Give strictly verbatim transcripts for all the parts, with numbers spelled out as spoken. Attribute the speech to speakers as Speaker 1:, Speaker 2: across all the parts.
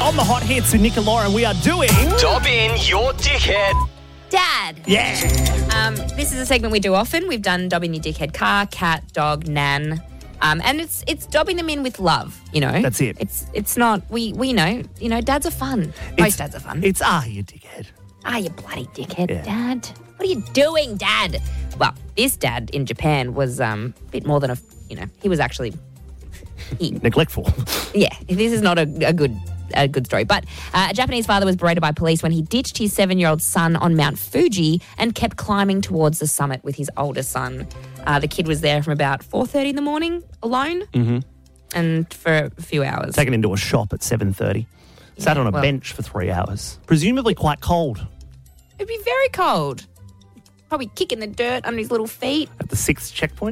Speaker 1: On the Hot Hits with Nick and Lauren, we are doing...
Speaker 2: Dob in your dickhead.
Speaker 3: Dad.
Speaker 1: Yeah.
Speaker 3: Um, this is a segment we do often. We've done Dob in your dickhead car, cat, dog, nan. Um, and it's it's dobbing them in with love, you know.
Speaker 1: That's it.
Speaker 3: It's it's not, we we know, you know, dads are fun. Most dads are fun.
Speaker 1: It's, ah, you dickhead.
Speaker 3: Ah, you bloody dickhead,
Speaker 1: Yeah.
Speaker 3: Dad. What are you doing, Dad? Well, this dad in Japan was um, a bit more than a, you know, he was actually, he,
Speaker 1: Neglectful.
Speaker 3: yeah, this is not a, a good a good story. But uh, a Japanese father was berated by police when he ditched his seven-year-old son on Mount Fuji and kept climbing towards the summit with his older son. Uh, the kid was there from about four thirty in the morning alone
Speaker 1: Mm-hmm.
Speaker 3: and for a few hours.
Speaker 1: Taken into a shop at seven thirty. Sat
Speaker 3: Yeah,
Speaker 1: on a
Speaker 3: well-
Speaker 1: bench for three hours. Presumably quite cold
Speaker 3: It'd be very cold. Probably kicking the dirt under his little feet.
Speaker 1: at the sixth checkpoint.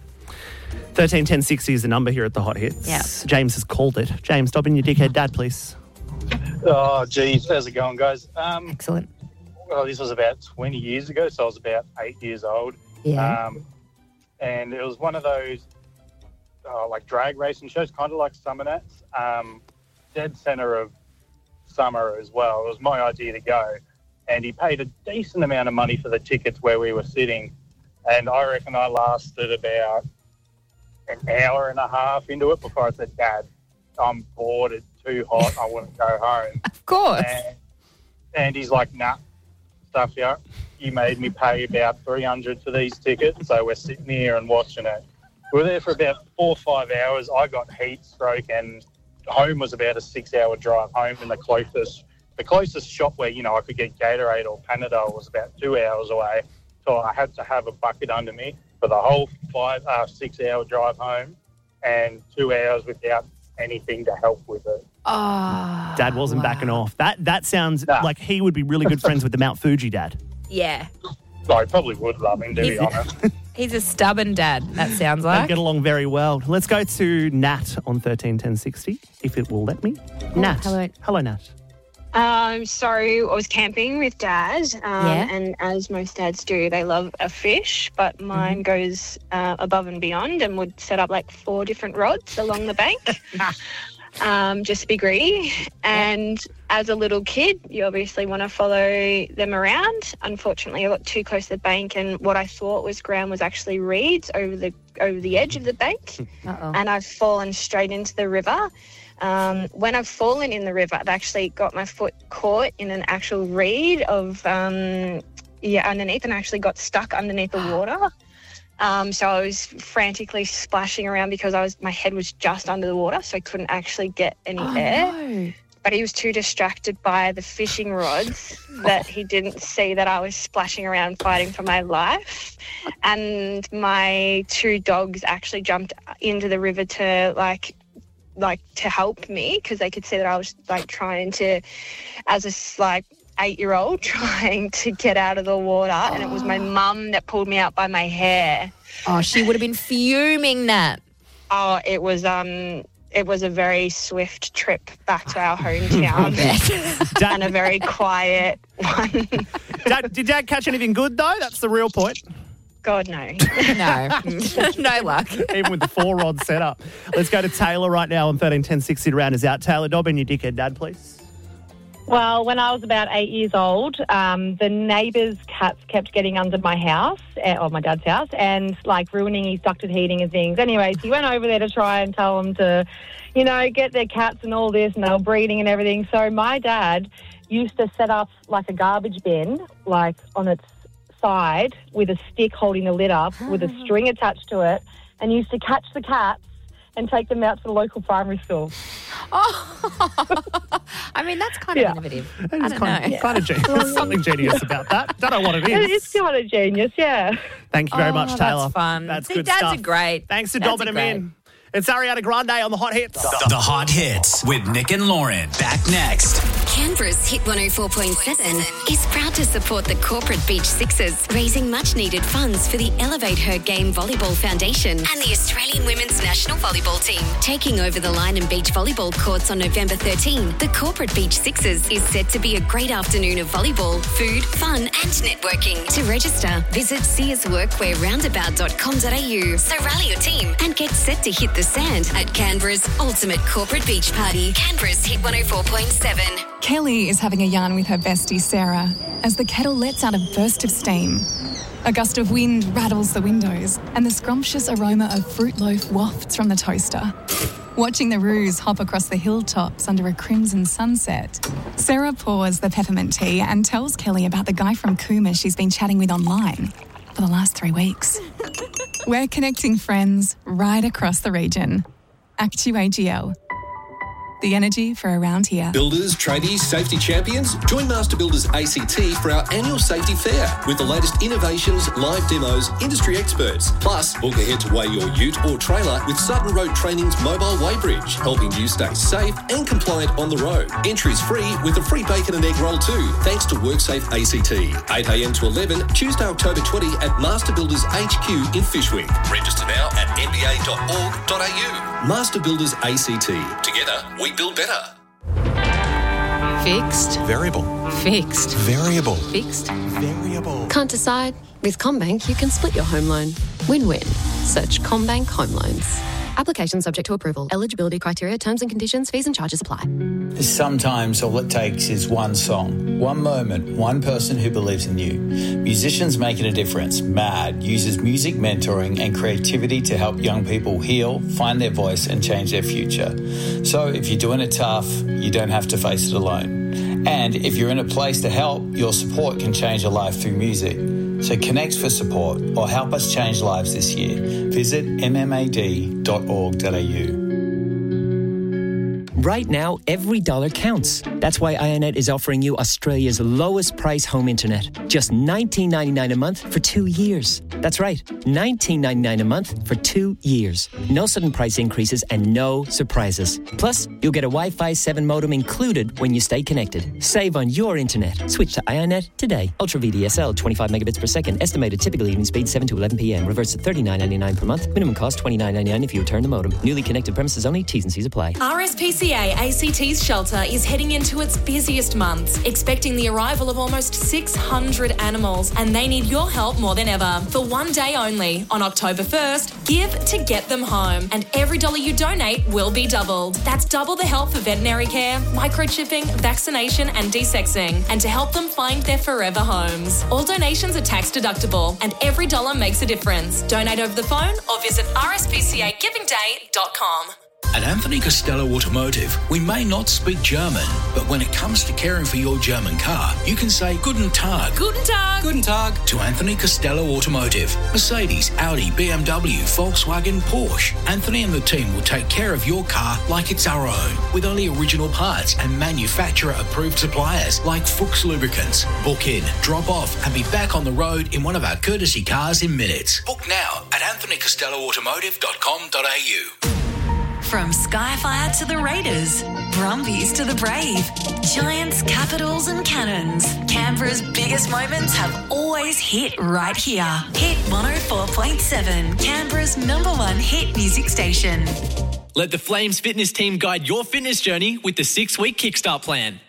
Speaker 1: thirteen ten sixty is the number here at the Hot Hits.
Speaker 3: Yeah.
Speaker 1: James has called it. James, stop in your dickhead dad, please.
Speaker 4: Oh, geez. How's it going, guys? Um,
Speaker 3: Excellent.
Speaker 4: well, this was about twenty years ago, so I was about eight years old.
Speaker 3: Yeah.
Speaker 4: Um, and it was one of those, uh, like, drag racing shows, kind of like Summer Nats. Um, dead centre of summer as well. It was my idea to go. And he paid a decent amount of money for the tickets where we were sitting. And I reckon I lasted about an hour and a half into it before I said, Dad, I'm bored, it's too hot, I want to go home.
Speaker 3: Of course.
Speaker 4: And, and he's like, nah, stuff yeah. You made me pay about three hundred dollars for these tickets, so we're sitting here and watching it. We were there for about four or five hours. I got heat stroke, and home was about a six-hour drive home, and the closest the closest shop where, you know, I could get Gatorade or Panadol was about two hours away, so I had to have a bucket under me for the whole five, uh, six-hour drive home and two hours without anything to help with it.
Speaker 3: Oh,
Speaker 1: Dad wasn't
Speaker 3: wow.
Speaker 1: backing off. That that sounds
Speaker 4: Nah.
Speaker 1: like he would be really good friends with the Mount Fuji dad.
Speaker 3: Yeah.
Speaker 4: So I probably would love him, to be
Speaker 3: He's-
Speaker 4: honest.
Speaker 3: He's a stubborn dad, that sounds
Speaker 1: They
Speaker 3: like.
Speaker 1: get along very well. Let's go to Nat on thirteen ten sixty, if it will let me. Nat.
Speaker 3: hello.
Speaker 1: Hello, Nat.
Speaker 5: Um, so I was camping with Dad, um,
Speaker 3: Yeah.
Speaker 5: and as most dads do, they love a fish, but mine goes uh, above and beyond and would set up like four different rods along the bank, um, just to be greedy. And as a little kid, you obviously want to follow them around. Unfortunately, I got too close to the bank, and what I thought was ground was actually reeds over the over the edge of the bank,
Speaker 3: Uh-oh.
Speaker 5: and I've fallen straight into the river. Um, when I've fallen in the river, I've actually got my foot caught in an actual reed of, um, yeah, underneath, and I actually got stuck underneath the water. Um, so I was frantically splashing around because I was my head was just under the water, so I couldn't actually get any
Speaker 3: Oh,
Speaker 5: air.
Speaker 3: no.
Speaker 5: But he was too distracted by the fishing rods that he didn't see that I was splashing around fighting for my life. And my two dogs actually jumped into the river to, like, like to help me because they could see that I was like trying to, as a like eight-year-old, trying to get out of the water, and it was my mum that pulled me out by my hair.
Speaker 3: Oh, she would have been fuming, Nat.
Speaker 5: Oh, it was um, it was a very swift trip back to our hometown, and a very quiet one.
Speaker 1: Dad, did Dad catch anything good, though? That's the real point.
Speaker 5: God, no.
Speaker 3: No. No luck.
Speaker 1: Even with the four-rod setup. Let's go to Taylor right now on thirteen ten sixty. Round is out. Taylor, dob in your dickhead dad, please.
Speaker 6: Well, when I was about eight years old, um, the neighbours' cats kept getting under my house, uh, or my dad's house, and, like, ruining his ducted heating and things. Anyways, he went over there to try and tell them to, you know, get their cats and all this, and they were breeding and everything. So my dad used to set up, like, a garbage bin, like, on its side with a stick holding the lid up with a string attached to it, and used to catch the cats and take them out to the local primary school.
Speaker 3: Oh, I mean, that's kind of
Speaker 6: Yeah.
Speaker 3: innovative.
Speaker 1: It's
Speaker 3: I don't
Speaker 1: kind,
Speaker 3: know.
Speaker 1: Of, kind of genius. There's something genius about that. Don't know what it is.
Speaker 6: It's kind of genius, yeah.
Speaker 1: Thank you very
Speaker 3: Oh,
Speaker 1: much,
Speaker 3: that's
Speaker 1: Taylor.
Speaker 3: fun.
Speaker 1: That's
Speaker 3: See,
Speaker 1: good
Speaker 3: dads
Speaker 1: stuff.
Speaker 3: are great.
Speaker 1: Thanks for
Speaker 3: Dads
Speaker 1: dobbing
Speaker 3: are
Speaker 1: them
Speaker 3: great.
Speaker 1: in. It's Ariana Grande on the Hot Hits.
Speaker 2: The Hot Hits with Nick and Lauren. Back next.
Speaker 7: Canberra's Hit one oh four point seven is proud to support the Corporate Beach Sixers, raising much-needed funds for the Elevate Her Game Volleyball Foundation and the Australian Women's National Volleyball Team. Taking over the Line and Beach volleyball courts on November thirteenth, the Corporate Beach Sixers is set to be a great afternoon of volleyball, food, fun and networking. To register, visit sears workwear roundabout dot com dot a u. So rally your team and get set to hit the the sand at Canberra's ultimate corporate beach party. Canberra's Hit one oh four point seven.
Speaker 8: Kelly is having a yarn with her bestie Sarah as the kettle lets out a burst of steam. A gust of wind rattles the windows and the scrumptious aroma of fruit loaf wafts from the toaster. Watching the roos hop across the hilltops under a crimson sunset, Sarah pours the peppermint tea and tells Kelly about the guy from Cooma she's been chatting with online for the last three weeks. We're connecting friends right across the region. Actu A G L. The energy for around here.
Speaker 9: Builders, tradies, safety champions, join Master Builders A C T for our annual safety fair with the latest innovations, live demos, industry experts. Plus, book ahead to weigh your ute or trailer with Sutton Road Training's mobile weighbridge, helping you stay safe and compliant on the road. Entry's free with a free bacon and egg roll too, thanks to WorkSafe A C T. eight a m to eleven, Tuesday, October twentieth at Master Builders H Q in Fyshwick. Register now at n b a dot org dot a u. Master Builders A C T. Together, we build better.
Speaker 10: Fixed.
Speaker 11: Variable.
Speaker 10: Fixed.
Speaker 11: Variable.
Speaker 10: Fixed.
Speaker 11: Variable.
Speaker 10: Can't decide? With CommBank, you can split your home loan. Win-win. Search CommBank Home Loans. Application subject to approval. Eligibility criteria, terms and conditions, fees and charges apply.
Speaker 12: Sometimes all it takes is one song, one moment, one person who believes in you. Musicians Making a Difference, MAD, uses music mentoring and creativity to help young people heal, find their voice and change their future. So if you're doing it tough, you don't have to face it alone. And if you're in a place to help, your support can change a life through music. So connect for support or help us change lives this year. Visit m m a d dot org dot a u.
Speaker 13: Right now, every dollar counts. That's why Ionet is offering you Australia's lowest price home internet. Just nineteen ninety-nine a month for two years. That's right, nineteen ninety-nine a month for two years. No sudden price increases and no surprises. Plus, you'll get a Wi-Fi seven modem included when you stay connected. Save on your internet. Switch to Ionet today. Ultra V D S L, twenty-five megabits per second. Estimated typical evening speed seven to eleven p m. Reverse at thirty-nine ninety-nine per month. Minimum cost twenty-nine ninety-nine if you return the modem. Newly connected premises only. T's and C's apply.
Speaker 14: R S P C A A C T's shelter is heading into its busiest months, expecting the arrival of almost six hundred animals, and they need your help more than ever. For one day only, on October first, give to get them home, and every dollar you donate will be doubled. That's double the help for veterinary care, microchipping, vaccination and desexing, and to help them find their forever homes. All donations are tax deductible, and every dollar makes a difference. Donate over the phone or visit r s p c a giving day dot com.
Speaker 15: At Anthony Costello Automotive, we may not speak German, but when it comes to caring for your German car, you can say Guten Tag.
Speaker 14: Guten Tag.
Speaker 15: Guten Tag to Anthony Costello Automotive. Mercedes, Audi, B M W, Volkswagen, Porsche. Anthony and the team will take care of your car like it's our own, with only original parts and manufacturer-approved suppliers like Fuchs Lubricants. Book in, drop off, and be back on the road in one of our courtesy cars in minutes. Book now at anthony costello automotive dot com dot a u.
Speaker 16: From Skyfire to the Raiders, Brumbies to the Brave, Giants, Capitals and Cannons, Canberra's biggest moments have always hit right here. Hit one oh four point seven, Canberra's number one hit music station.
Speaker 17: Let the Flames fitness team guide your fitness journey with the six-week Kickstart plan.